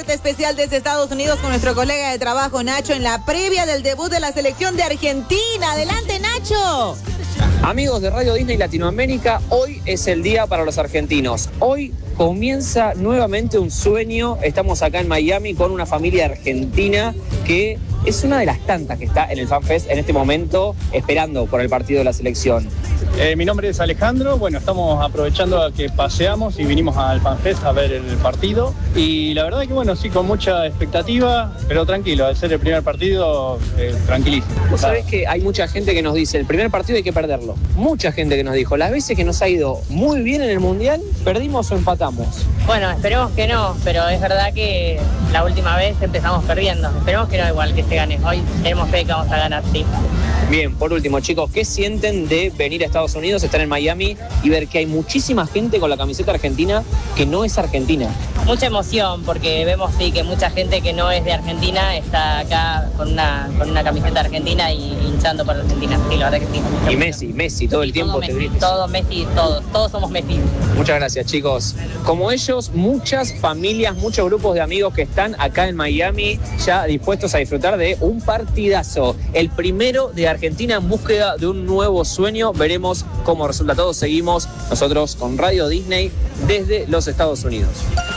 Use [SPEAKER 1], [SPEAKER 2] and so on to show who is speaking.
[SPEAKER 1] reporte especial desde Estados Unidos con nuestro colega de trabajo Nacho en la previa del debut de la selección de Argentina. ¡Adelante, Nacho!
[SPEAKER 2] Amigos de Radio Disney Latinoamérica, hoy es el día para los argentinos. Hoy comienza nuevamente un sueño. Estamos acá en Miami con una familia argentina que es una de las tantas que está en el FanFest en este momento esperando por el partido de la selección.
[SPEAKER 3] Mi nombre es Alejandro, bueno, estamos aprovechando a que paseamos y vinimos al FanFest a ver el partido y la verdad que bueno, sí, con mucha expectativa, pero tranquilo, al ser el primer partido, tranquilísimo.
[SPEAKER 2] Vos sabés que hay mucha gente que nos dice, el primer partido hay que perderlo. Mucha gente que nos dijo, las veces que nos ha ido muy bien en el Mundial, perdimos o empatamos.
[SPEAKER 4] Bueno, esperemos que no, pero es verdad que la última vez empezamos perdiendo. Esperemos que no, igual que se gane. Hoy tenemos fe que vamos a ganar, sí.
[SPEAKER 2] Bien, por último, chicos, ¿qué sienten de venir a Estados Unidos, estar en Miami y ver que hay muchísima gente con la camiseta argentina que no es argentina?
[SPEAKER 4] Mucha emoción, porque vemos sí que mucha gente que no es de Argentina está acá con una camiseta argentina y hinchando por Argentina. Sí, la verdad que sí.
[SPEAKER 2] Y Messi, todo el tiempo te grites.
[SPEAKER 4] Todo Messi, todos somos Messi.
[SPEAKER 2] Muchas gracias, chicos. Como ellos, muchas familias, muchos grupos de amigos que están acá en Miami ya dispuestos a disfrutar de un partidazo. El primero de Argentina en búsqueda de un nuevo sueño. Veremos cómo resulta todo. Seguimos nosotros con Radio Disney desde los Estados Unidos.